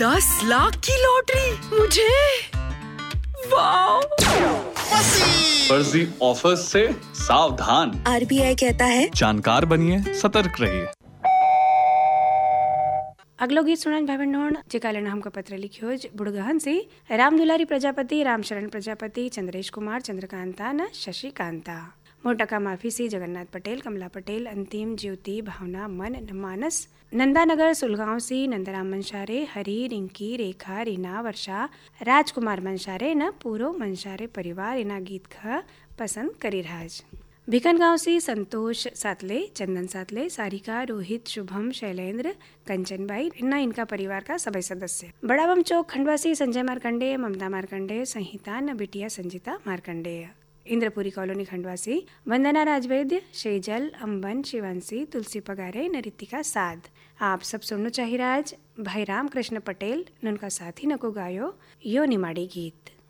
10 लाख की लॉटरी मुझे। वाह! फर्जी ऑफर से सावधान। RBI कहता है जानकार बनिए, सतर्क रहिए। अगलो गीत सुनन भाई बहनों जेका लेना हमका पत्र लिखियो बुड़गहन से राम दुलारी प्रजापति, रामशरण प्रजापति, चंद्रेश कुमार, चंद्रकांता न शशिकांता। मोटका माफी से जगन्नाथ पटेल, कमला पटेल, अंतिम, ज्योति, भावना, मन, मानस, नंदानगर सुलगांव से नंदराम मंशारे, हरी, रिंकी, रेखा, रीना, वर्षा, राजकुमार मंशारे न पूरो मंशारे परिवार इना गीत ख पसंद करी राज। भिकन गांव से संतोष सातले, चंदन सातले, सारिका, रोहित, शुभम, शैलेंद्र, कंचनबाई इन्ना इनका परिवार का सभी सदस्य। बड़ा बम चौक खंडवा से संजय मार्कंडे, ममता मार्कंडे, संहिता न बिटिया संजिता मार्कंडे। इंद्रपुरी कॉलोनी खंडवा से वंदना राजवैद्य, शेजल, अंबन, शिवांशी, तुलसी पगारे, नरितिका साध। आप सब सुनना चाहिए राज भाई राम कृष्ण पटेल उनका साथी नको गायो यो निमाड़ी गीत।